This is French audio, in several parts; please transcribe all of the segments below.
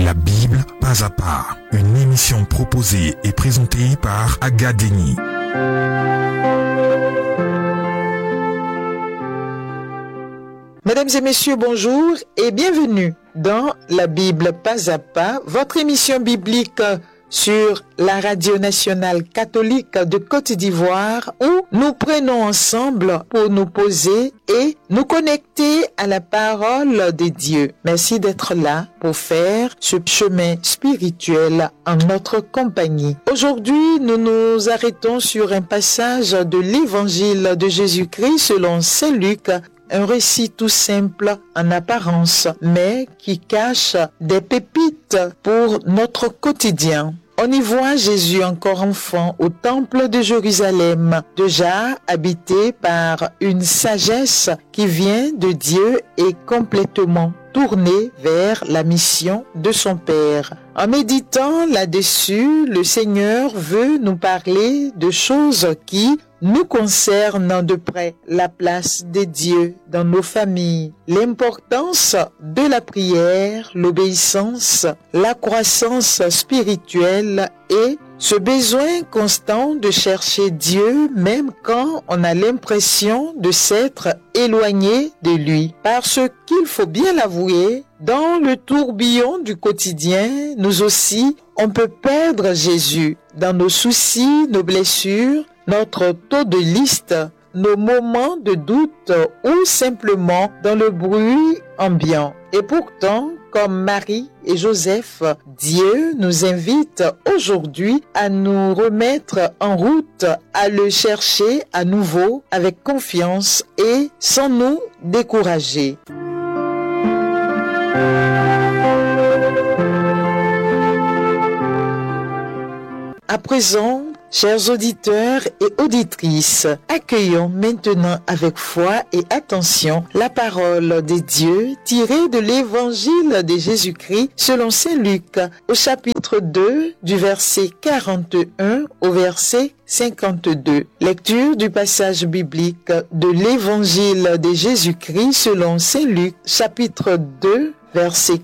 La Bible pas à pas, une émission proposée et présentée par Agadeni. Mesdames et messieurs, bonjour et bienvenue dans La Bible pas à pas, votre émission biblique sur la radio nationale catholique de Côte d'Ivoire où nous prenons ensemble pour nous poser et nous connecter à la parole de Dieu. Merci d'être là pour faire ce chemin spirituel en notre compagnie. Aujourd'hui, nous nous arrêtons sur un passage de l'Évangile de Jésus-Christ selon Saint Luc, un récit tout simple en apparence, mais qui cache des pépites pour notre quotidien. On y voit Jésus encore enfant au temple de Jérusalem, déjà habité par une sagesse qui vient de Dieu et complètement tourné vers la mission de son Père. En méditant là-dessus, le Seigneur veut nous parler de choses qui nous concernent de près. La place de Dieu dans nos familles, l'importance de la prière, l'obéissance, la croissance spirituelle et ce besoin constant de chercher Dieu même quand on a l'impression de s'être éloigné de lui. Parce qu'il faut bien l'avouer, dans le tourbillon du quotidien, nous aussi, on peut perdre Jésus dans nos soucis, nos blessures, notre taux de liste, nos moments de doute ou simplement dans le bruit ambiant. Et pourtant, comme Marie et Joseph, Dieu nous invite aujourd'hui à nous remettre en route, à le chercher à nouveau avec confiance et sans nous décourager. À présent, chers auditeurs et auditrices, accueillons maintenant avec foi et attention la parole de Dieu tirée de l'Évangile de Jésus-Christ selon Saint Luc au chapitre 2 du verset 41 au verset 52. Lecture du passage biblique de l'Évangile de Jésus-Christ selon Saint Luc chapitre 2 verset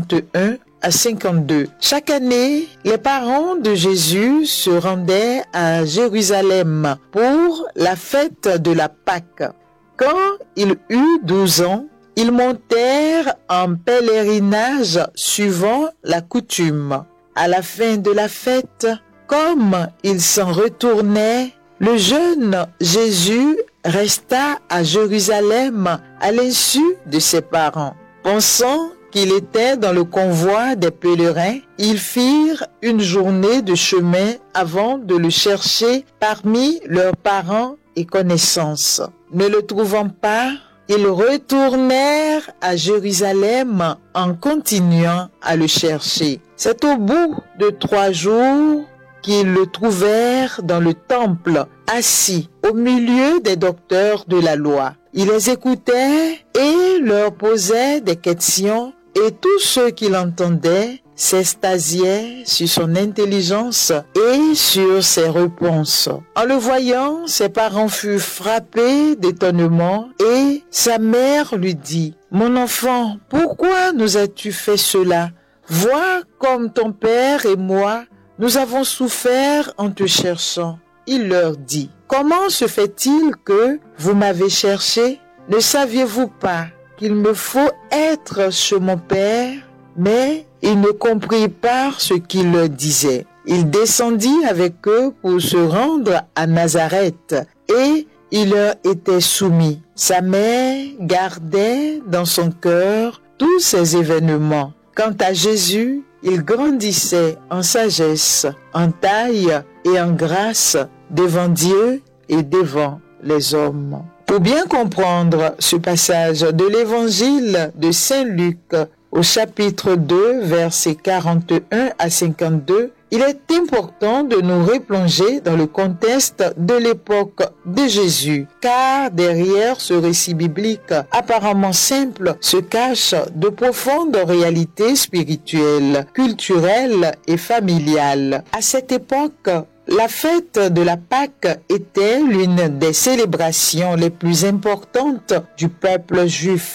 41 à 52. Chaque année, les parents de Jésus se rendaient à Jérusalem pour la fête de la Pâque. Quand il eut 12 ans, ils montèrent en pèlerinage suivant la coutume. À la fin de la fête, comme ils s'en retournaient, le jeune Jésus resta à Jérusalem à l'insu de ses parents. Pensant qu'il était dans le convoi des pèlerins, ils firent une journée de chemin avant de le chercher parmi leurs parents et connaissances. Ne le trouvant pas, ils retournèrent à Jérusalem en continuant à le chercher. C'est au bout de 3 jours qu'ils le trouvèrent dans le temple, assis au milieu des docteurs de la loi. Il les écoutait et leur posait des questions, et tous ceux qui l'entendaient s'extasiaient sur son intelligence et sur ses réponses. En le voyant, ses parents furent frappés d'étonnement et sa mère lui dit : « Mon enfant, pourquoi nous as-tu fait cela ? Vois comme ton père et moi, nous avons souffert en te cherchant. » Il leur dit : « Comment se fait-il que vous m'avez cherché ? Ne saviez-vous pas qu'il me faut être chez mon père ?» Mais ils ne comprirent pas ce qu'il leur disait. Il descendit avec eux pour se rendre à Nazareth et il leur était soumis. Sa mère gardait dans son cœur tous ces événements. Quant à Jésus, il grandissait en sagesse, en taille et en grâce devant Dieu et devant les hommes. Pour bien comprendre ce passage de l'Évangile de Saint Luc au chapitre 2, versets 41 à 52, il est important de nous replonger dans le contexte de l'époque de Jésus, car derrière ce récit biblique apparemment simple se cachent de profondes réalités spirituelles, culturelles et familiales. À cette époque, la fête de la Pâque était l'une des célébrations les plus importantes du peuple juif.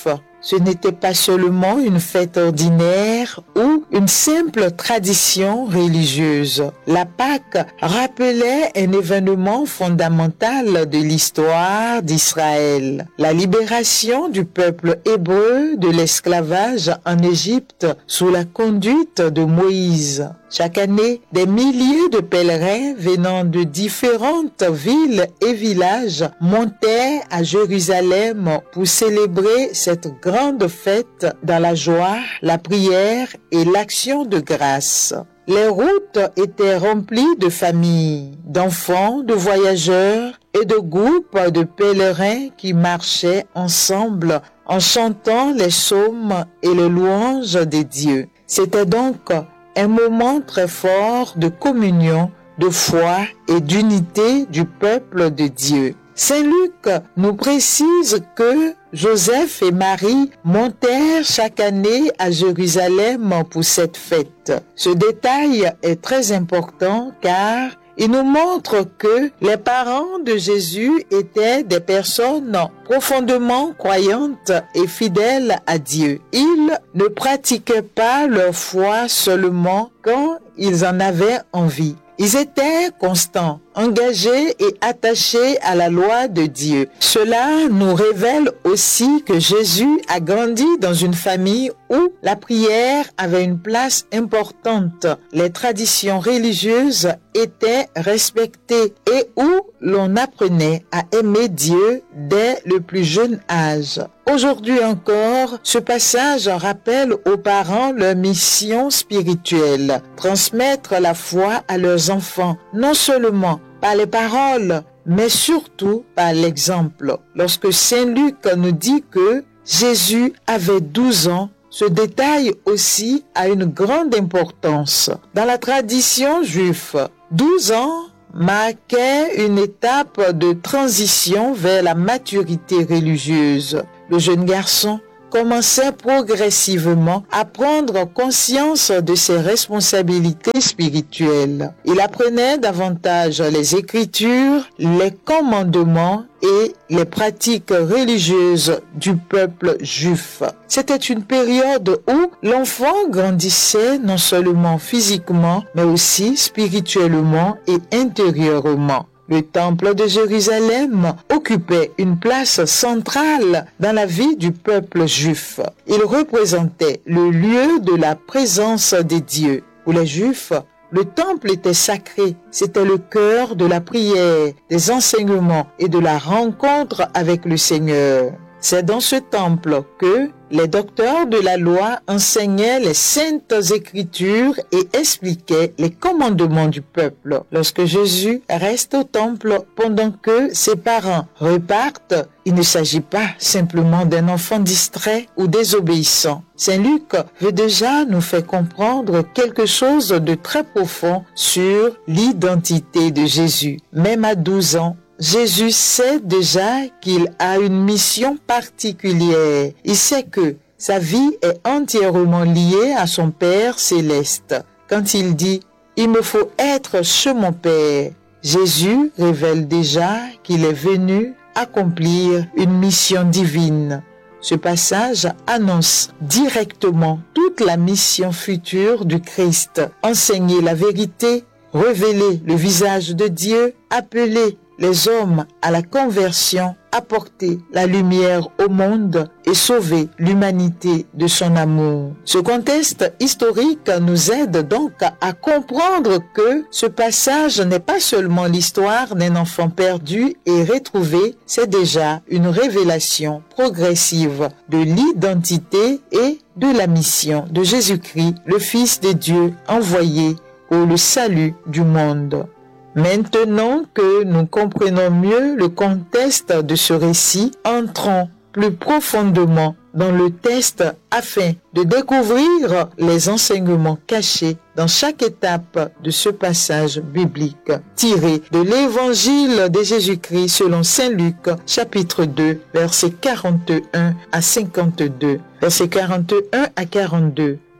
ce n'était pas seulement une fête ordinaire ou une simple tradition religieuse. La Pâque rappelait un événement fondamental de l'histoire d'Israël, la libération du peuple hébreu de l'esclavage en Égypte sous la conduite de Moïse. Chaque année, des milliers de pèlerins venant de différentes villes et villages montaient à Jérusalem pour célébrer cette grande fête dans la joie, la prière et l'action de grâce. Les routes étaient remplies de familles, d'enfants, de voyageurs et de groupes de pèlerins qui marchaient ensemble en chantant les psaumes et les louanges des dieux. C'était donc un moment très fort de communion, de foi et d'unité du peuple de Dieu. Saint Luc nous précise que Joseph et Marie montèrent chaque année à Jérusalem pour cette fête. Ce détail est très important car il nous montre que les parents de Jésus étaient des personnes profondément croyantes et fidèles à Dieu. Ils ne pratiquaient pas leur foi seulement quand ils en avaient envie. Ils étaient constants, engagés et attachés à la loi de Dieu. Cela nous révèle aussi que Jésus a grandi dans une famille où la prière avait une place importante. Les traditions religieuses étaient respectées et où l'on apprenait à aimer Dieu dès le plus jeune âge. Aujourd'hui encore, ce passage rappelle aux parents leur mission spirituelle, transmettre la foi à leurs enfants, non seulement par les paroles, mais surtout par l'exemple. Lorsque Saint Luc nous dit que Jésus avait 12 ans, ce détail aussi a une grande importance. Dans la tradition juive, 12 ans marquait une étape de transition vers la maturité religieuse. Le jeune garçon commençait progressivement à prendre conscience de ses responsabilités spirituelles. Il apprenait davantage les Écritures, les commandements et les pratiques religieuses du peuple juif. C'était une période où l'enfant grandissait non seulement physiquement, mais aussi spirituellement et intérieurement. Le temple de Jérusalem occupait une place centrale dans la vie du peuple juif. Il représentait le lieu de la présence des dieux. Pour les Juifs, le temple était sacré. C'était le cœur de la prière, des enseignements et de la rencontre avec le Seigneur. C'est dans ce temple que les docteurs de la loi enseignaient les saintes écritures et expliquaient les commandements du peuple. Lorsque Jésus reste au temple pendant que ses parents repartent, il ne s'agit pas simplement d'un enfant distrait ou désobéissant. Saint Luc veut déjà nous faire comprendre quelque chose de très profond sur l'identité de Jésus. Même à 12 ans, Jésus sait déjà qu'il a une mission particulière. Il sait que sa vie est entièrement liée à son Père céleste. Quand il dit « Il me faut être chez mon Père », Jésus révèle déjà qu'il est venu accomplir une mission divine. Ce passage annonce directement toute la mission future du Christ. Enseigner la vérité, révéler le visage de Dieu, appeler les hommes à la conversion, apporter la lumière au monde et sauver l'humanité de son amour. Ce contexte historique nous aide donc à comprendre que ce passage n'est pas seulement l'histoire d'un enfant perdu et retrouvé, c'est déjà une révélation progressive de l'identité et de la mission de Jésus-Christ, le Fils de Dieu envoyé pour le salut du monde. Maintenant que nous comprenons mieux le contexte de ce récit, entrons plus profondément dans le texte afin de découvrir les enseignements cachés dans chaque étape de ce passage biblique, tiré de l'Évangile de Jésus-Christ selon Saint Luc, chapitre 2, versets 41 à 52. Versets 41 à 42.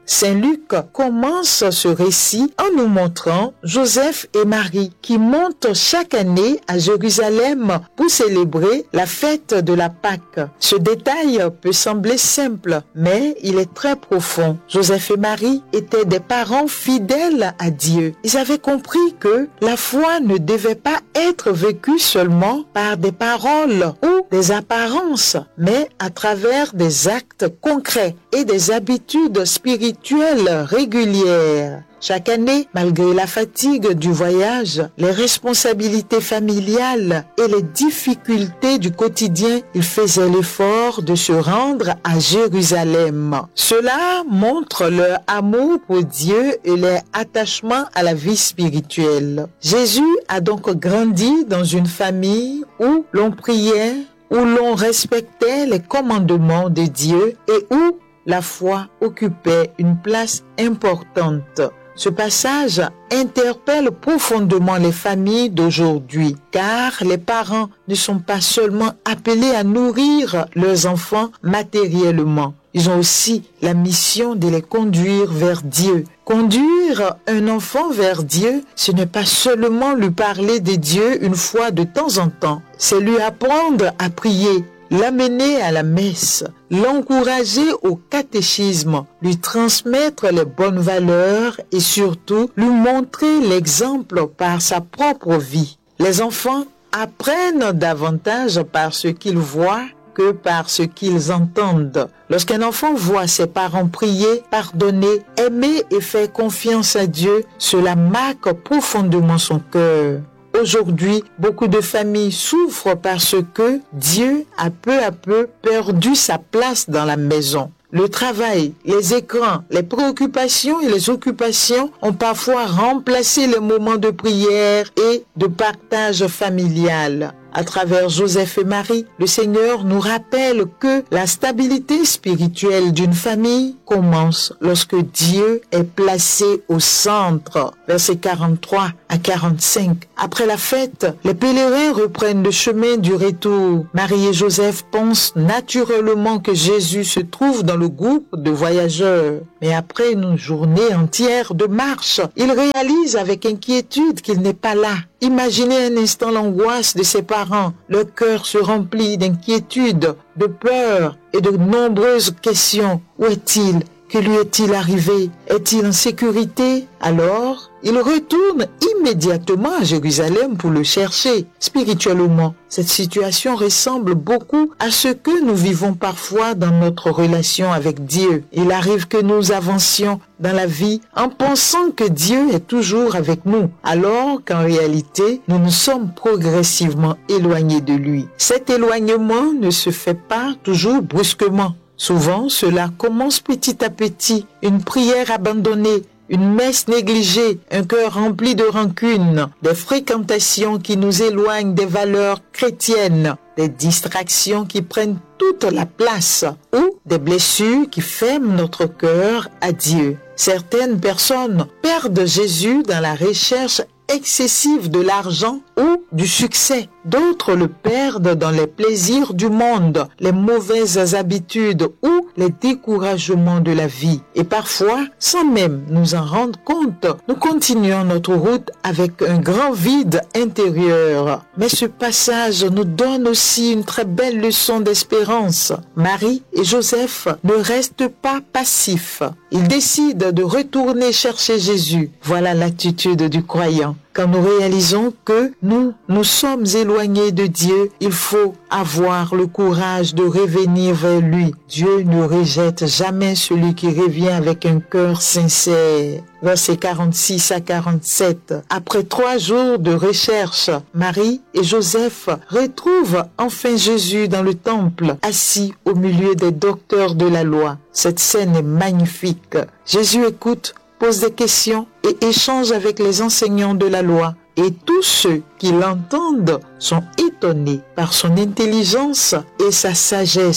Saint Luc commence ce récit en nous montrant Joseph et Marie qui montent chaque année à Jérusalem pour célébrer la fête de la Pâque. Ce détail peut sembler simple, mais il est très profond. Joseph et Marie étaient des parents fidèles à Dieu. Ils avaient compris que la foi ne devait pas être vécue seulement par des paroles ou des apparences, mais à travers des actes concrets et des habitudes spirituelles régulières. Chaque année, malgré la fatigue du voyage, les responsabilités familiales et les difficultés du quotidien, ils faisaient l'effort de se rendre à Jérusalem. Cela montre leur amour pour Dieu et leur attachement à la vie spirituelle. Jésus a donc grandi dans une famille où l'on priait, où l'on respectait les commandements de Dieu et où la foi occupait une place importante. Ce passage interpelle profondément les familles d'aujourd'hui, car les parents ne sont pas seulement appelés à nourrir leurs enfants matériellement. Ils ont aussi la mission de les conduire vers Dieu. Conduire un enfant vers Dieu, ce n'est pas seulement lui parler de Dieu une fois de temps en temps, c'est lui apprendre à prier, l'amener à la messe, l'encourager au catéchisme, lui transmettre les bonnes valeurs et surtout lui montrer l'exemple par sa propre vie. Les enfants apprennent davantage par ce qu'ils voient que par ce qu'ils entendent. Lorsqu'un enfant voit ses parents prier, pardonner, aimer et faire confiance à Dieu, cela marque profondément son cœur. Aujourd'hui, beaucoup de familles souffrent parce que Dieu a peu à peu perdu sa place dans la maison. Le travail, les écrans, les préoccupations et les occupations ont parfois remplacé les moments de prière et de partage familial. À travers Joseph et Marie, le Seigneur nous rappelle que la stabilité spirituelle d'une famille commence lorsque Dieu est placé au centre. Versets 43 à 45. Après la fête, les pèlerins reprennent le chemin du retour. Marie et Joseph pensent naturellement que Jésus se trouve dans le groupe de voyageurs. Mais après une journée entière de marche, ils réalisent avec inquiétude qu'il n'est pas là. Imaginez un instant l'angoisse de ses parents. Leur cœur se remplit d'inquiétude, de peur et de nombreuses questions. Où est-il? Que lui est-il arrivé? Est-il en sécurité? Alors, ils retournent immédiatement à Jérusalem pour le chercher. Spirituellement, cette situation ressemble beaucoup à ce que nous vivons parfois dans notre relation avec Dieu. Il arrive que nous avancions dans la vie en pensant que Dieu est toujours avec nous, alors qu'en réalité, nous nous sommes progressivement éloignés de lui. Cet éloignement ne se fait pas toujours brusquement. Souvent, cela commence petit à petit, une prière abandonnée, une messe négligée, un cœur rempli de rancune, des fréquentations qui nous éloignent des valeurs chrétiennes, des distractions qui prennent toute la place ou des blessures qui ferment notre cœur à Dieu. Certaines personnes perdent Jésus dans la recherche excessive de l'argent ou du succès. D'autres le perdent dans les plaisirs du monde, les mauvaises habitudes ou les découragements de la vie. Et parfois, sans même nous en rendre compte, nous continuons notre route avec un grand vide intérieur. Mais ce passage nous donne aussi une très belle leçon d'espérance. Marie et Joseph ne restent pas passifs. Ils décident de retourner chercher Jésus. Voilà l'attitude du croyant. Quand nous réalisons que nous sommes éloignés de Dieu, il faut avoir le courage de revenir vers lui. Dieu ne rejette jamais celui qui revient avec un cœur sincère. Versets 46 à 47. Après 3 jours de recherche, Marie et Joseph retrouvent enfin Jésus dans le temple, assis au milieu des docteurs de la loi. Cette scène est magnifique. Jésus écoute, pose des questions et échange avec les enseignants de la loi. Et tous ceux qui l'entendent sont étonnés par son intelligence et sa sagesse.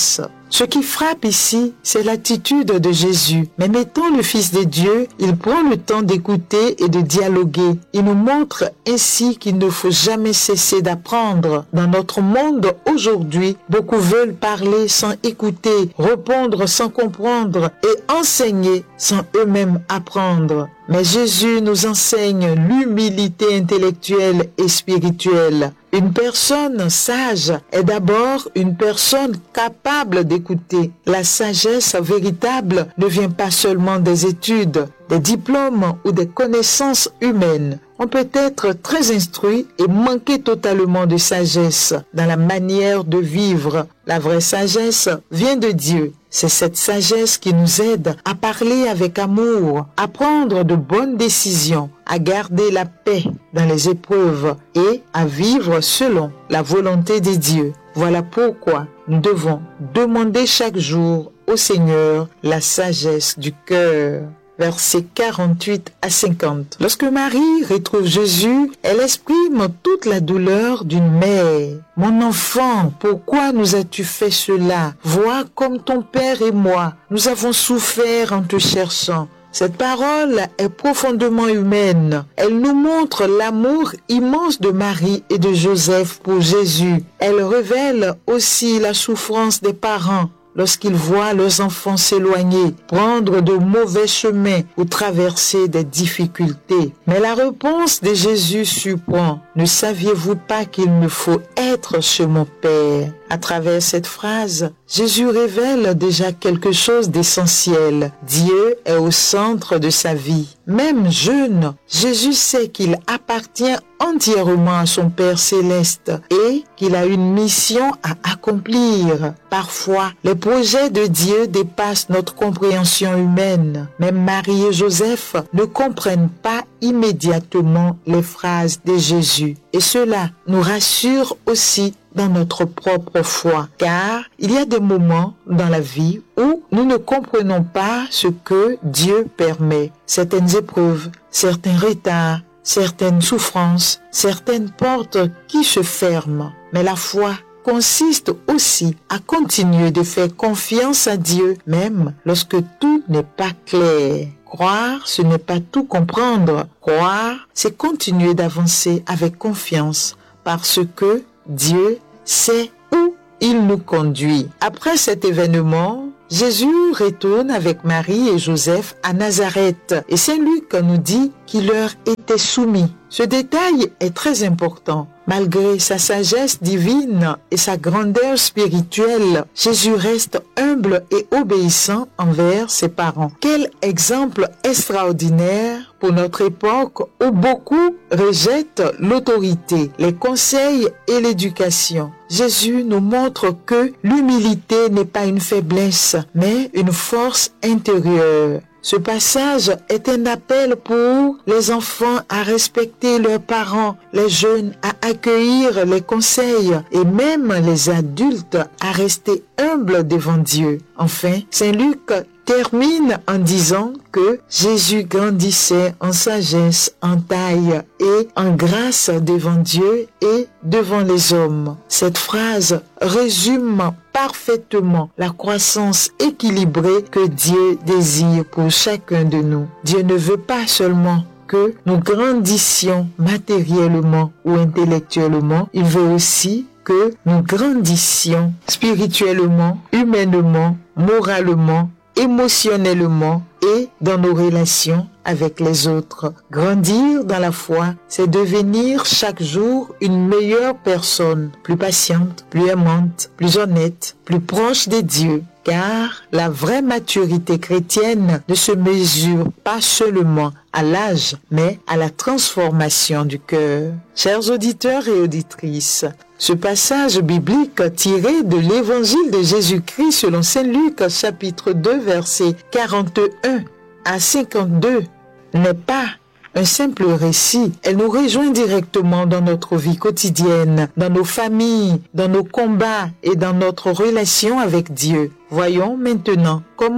Ce qui frappe ici, c'est l'attitude de Jésus. Même étant le Fils de Dieu, il prend le temps d'écouter et de dialoguer. Il nous montre ainsi qu'il ne faut jamais cesser d'apprendre. Dans notre monde aujourd'hui, beaucoup veulent parler sans écouter, répondre sans comprendre et enseigner sans eux-mêmes apprendre. Mais Jésus nous enseigne l'humilité intellectuelle et spirituelle. Une personne sage est d'abord une personne capable d'écouter. La sagesse véritable ne vient pas seulement des études, des diplômes ou des connaissances humaines. On peut être très instruit et manquer totalement de sagesse dans la manière de vivre. La vraie sagesse vient de Dieu. C'est cette sagesse qui nous aide à parler avec amour, à prendre de bonnes décisions, à garder la paix dans les épreuves et à vivre selon la volonté de Dieu. Voilà pourquoi nous devons demander chaque jour au Seigneur la sagesse du cœur. Versets 48 à 50. Lorsque Marie retrouve Jésus, elle exprime toute la douleur d'une mère. « Mon enfant, pourquoi nous as-tu fait cela? Vois comme ton père et moi, nous avons souffert en te cherchant. » Cette parole est profondément humaine. Elle nous montre l'amour immense de Marie et de Joseph pour Jésus. Elle révèle aussi la souffrance des parents lorsqu'ils voient leurs enfants s'éloigner, prendre de mauvais chemins ou traverser des difficultés. Mais la réponse de Jésus surprend. « Ne saviez-vous pas qu'il me faut être chez mon Père ?» À travers cette phrase, Jésus révèle déjà quelque chose d'essentiel. Dieu est au centre de sa vie. Même jeune, Jésus sait qu'il appartient entièrement à son Père céleste et qu'il a une mission à accomplir. Parfois, les projets de Dieu dépassent notre compréhension humaine. Même Marie et Joseph ne comprennent pas immédiatement les phrases de Jésus. Et cela nous rassure aussi dans notre propre foi, car il y a des moments dans la vie où nous ne comprenons pas ce que Dieu permet. Certaines épreuves, certains retards, certaines souffrances, certaines portes qui se ferment. Mais la foi consiste aussi à continuer de faire confiance à Dieu, même lorsque tout n'est pas clair. Croire, ce n'est pas tout comprendre. Croire, c'est continuer d'avancer avec confiance, parce que Dieu sait où il nous conduit. Après cet événement, Jésus retourne avec Marie et Joseph à Nazareth et Saint Luc nous dit qu'il leur était soumis. Ce détail est très important. Malgré sa sagesse divine et sa grandeur spirituelle, Jésus reste humble et obéissant envers ses parents. Quel exemple extraordinaire pour notre époque où beaucoup rejettent l'autorité, les conseils et l'éducation. Jésus nous montre que l'humilité n'est pas une faiblesse, mais une force intérieure. Ce passage est un appel pour les enfants à respecter leurs parents, les jeunes à accueillir les conseils et même les adultes à rester humbles devant Dieu. Enfin, Saint Luc termine en disant que Jésus grandissait en sagesse, en taille et en grâce devant Dieu et devant les hommes. Cette phrase résume parfaitement la croissance équilibrée que Dieu désire pour chacun de nous. Dieu ne veut pas seulement que nous grandissions matériellement ou intellectuellement, il veut aussi que nous grandissions spirituellement, humainement, moralement, émotionnellement et dans nos relations avec les autres. Grandir dans la foi, c'est devenir chaque jour une meilleure personne, plus patiente, plus aimante, plus honnête, plus proche de Dieu. Car la vraie maturité chrétienne ne se mesure pas seulement à l'âge, mais à la transformation du cœur. Chers auditeurs et auditrices, ce passage biblique tiré de l'évangile de Jésus-Christ selon Saint Luc, chapitre 2, versets 41 à 52, n'est pas un simple récit. Elle nous rejoint directement dans notre vie quotidienne, dans nos familles, dans nos combats et dans notre relation avec Dieu. Voyons maintenant comment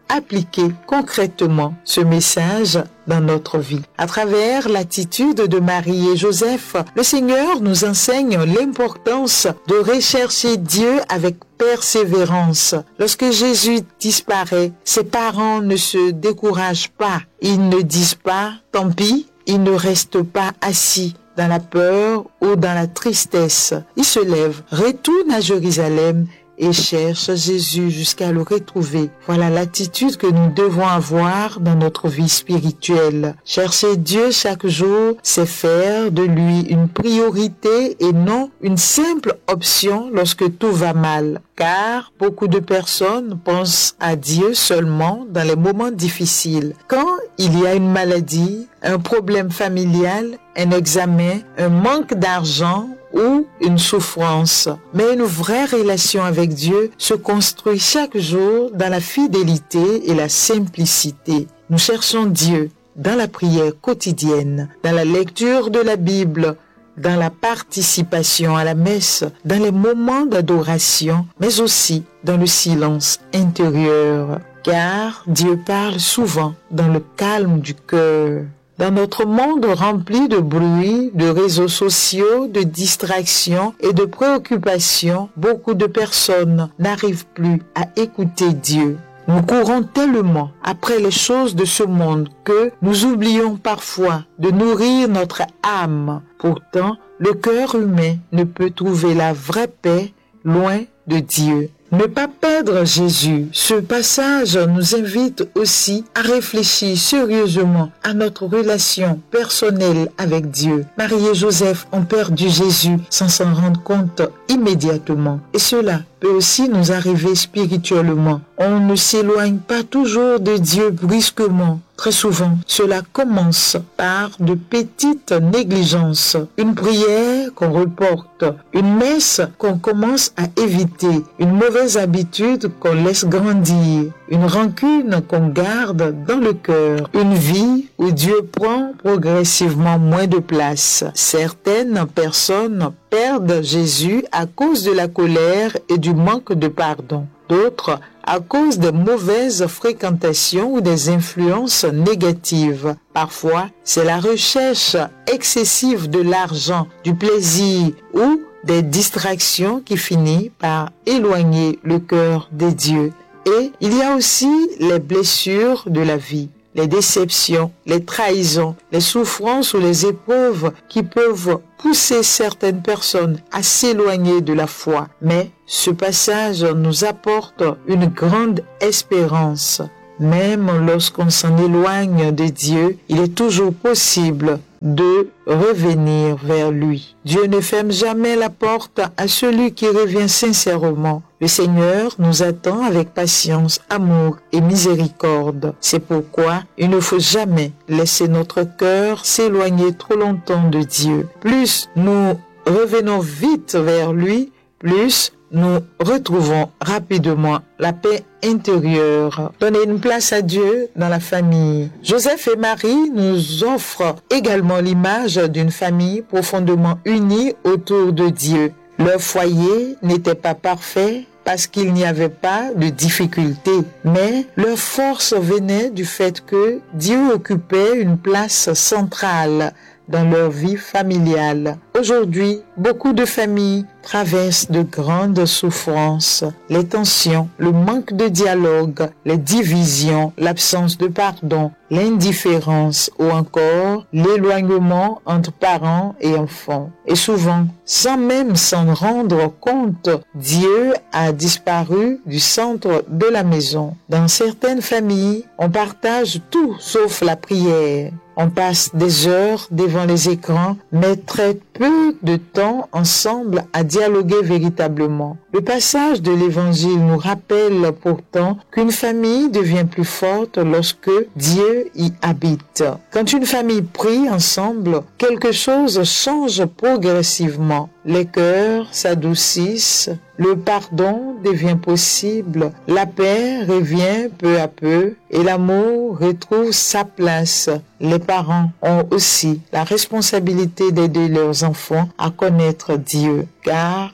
appliquer concrètement ce message dans notre vie. À travers l'attitude de Marie et Joseph, le Seigneur nous enseigne l'importance de rechercher Dieu avec persévérance. Lorsque Jésus disparaît, ses parents ne se découragent pas. Ils ne disent pas « tant pis », ils ne restent pas assis dans la peur ou dans la tristesse. Ils se lèvent, retournent à Jérusalem et cherchent Jésus jusqu'à le retrouver. Voilà l'attitude que nous devons avoir dans notre vie spirituelle. Chercher Dieu chaque jour, c'est faire de lui une priorité et non une simple option lorsque tout va mal. Car beaucoup de personnes pensent à Dieu seulement dans les moments difficiles. Quand il y a une maladie, un problème familial, un examen, un manque d'argent ou une souffrance. Mais une vraie relation avec Dieu se construit chaque jour dans la fidélité et la simplicité. Nous cherchons Dieu dans la prière quotidienne, dans la lecture de la Bible, dans la participation à la messe, dans les moments d'adoration, mais aussi dans le silence intérieur. Car Dieu parle souvent dans le calme du cœur. Dans notre monde rempli de bruit, de réseaux sociaux, de distractions et de préoccupations, beaucoup de personnes n'arrivent plus à écouter Dieu. Nous courons tellement après les choses de ce monde que nous oublions parfois de nourrir notre âme. Pourtant, le cœur humain ne peut trouver la vraie paix loin de Dieu. Ne pas perdre Jésus. Ce passage nous invite aussi à réfléchir sérieusement à notre relation personnelle avec Dieu. Marie et Joseph ont perdu Jésus sans s'en rendre compte immédiatement. Et cela peut aussi nous arriver spirituellement. On ne s'éloigne pas toujours de Dieu brusquement. Très souvent, cela commence par de petites négligences. Une prière qu'on reporte, une messe qu'on commence à éviter, une mauvaise habitude qu'on laisse grandir, une rancune qu'on garde dans le cœur, une vie où Dieu prend progressivement moins de place. Certaines personnes perdent Jésus à cause de la colère et du manque de pardon. D'autres à cause des mauvaises fréquentations ou des influences négatives. Parfois, c'est la recherche excessive de l'argent, du plaisir ou des distractions qui finit par éloigner le cœur de Dieu. Et il y a aussi les blessures de la vie, les déceptions, les trahisons, les souffrances ou les épreuves qui peuvent pousser certaines personnes à s'éloigner de la foi. Mais ce passage nous apporte une grande espérance. Même lorsqu'on s'en éloigne de Dieu, il est toujours possible de revenir vers lui. Dieu ne ferme jamais la porte à celui qui revient sincèrement. Le Seigneur nous attend avec patience, amour et miséricorde. C'est pourquoi il ne faut jamais laisser notre cœur s'éloigner trop longtemps de Dieu. Plus nous revenons vite vers lui, plus nous retrouvons rapidement la paix intérieure. Donner une place à Dieu dans la famille. Joseph et Marie nous offrent également l'image d'une famille profondément unie autour de Dieu. Leur foyer n'était pas parfait parce qu'il n'y avait pas de difficultés, mais leur force venait du fait que Dieu occupait une place centrale dans leur vie familiale. Aujourd'hui, beaucoup de familles traversent de grandes souffrances, les tensions, le manque de dialogue, les divisions, l'absence de pardon, l'indifférence ou encore l'éloignement entre parents et enfants. Et souvent, sans même s'en rendre compte, Dieu a disparu du centre de la maison. Dans certaines familles, on partage tout sauf la prière. On passe des heures devant les écrans, mais très peu de temps ensemble à dialoguer véritablement. Le passage de l'Évangile nous rappelle pourtant qu'une famille devient plus forte lorsque Dieu y habite. Quand une famille prie ensemble, quelque chose change progressivement. Les cœurs s'adoucissent, le pardon devient possible, la paix revient peu à peu et l'amour retrouve sa place. Les parents ont aussi la responsabilité d'aider leurs enfants à connaître Dieu, car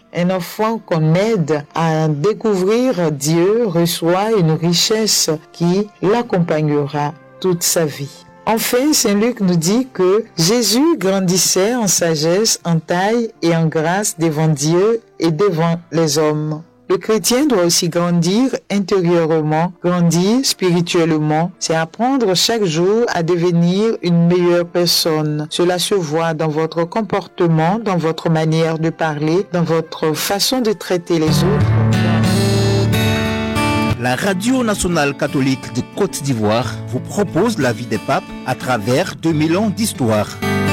Un enfant qu'on aide à découvrir Dieu reçoit une richesse qui l'accompagnera toute sa vie. Enfin, Saint Luc nous dit que Jésus grandissait en sagesse, en taille et en grâce devant Dieu et devant les hommes. Le chrétien doit aussi grandir intérieurement, grandir spirituellement. C'est apprendre chaque jour à devenir une meilleure personne. Cela se voit dans votre comportement, dans votre manière de parler, dans votre façon de traiter les autres. La Radio nationale catholique de Côte d'Ivoire vous propose la vie des papes à travers 2000 ans d'histoire.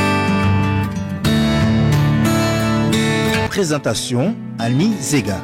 Présentation Annie Zega.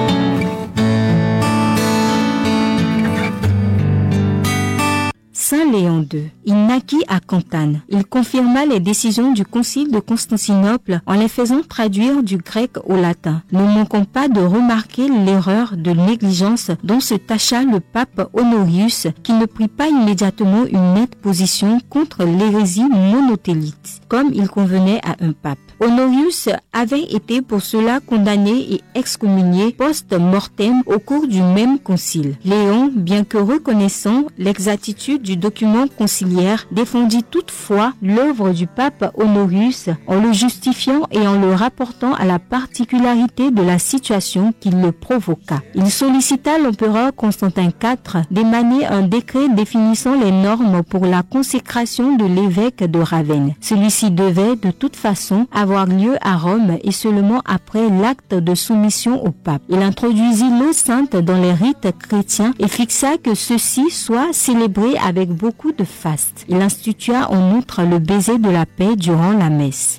Saint Léon II, il naquit à Cantane. Il confirma les décisions du concile de Constantinople en les faisant traduire du grec au latin. Ne manquons pas de remarquer l'erreur de négligence dont se tâcha le pape Honorius, qui ne prit pas immédiatement une nette position contre l'hérésie monothélique, comme il convenait à un pape. Honorius avait été pour cela condamné et excommunié post-mortem au cours du même concile. Léon, bien que reconnaissant l'exactitude du document conciliaire, défendit toutefois l'œuvre du pape Honorius en le justifiant et en le rapportant à la particularité de la situation qui le provoqua. Il sollicita l'empereur Constantin IV d'émaner un décret définissant les normes pour la consécration de l'évêque de Ravenne. Celui-ci devait de toute façon avoir lieu à Rome et seulement après l'acte de soumission au pape. Il introduisit l'eau sainte dans les rites chrétiens et fixa que ceux-ci soient célébrés avec beaucoup de faste. Il institua en outre le baiser de la paix durant la messe.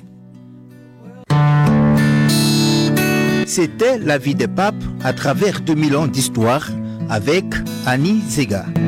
C'était la vie des papes à travers 2000 ans d'histoire avec Annie Zega.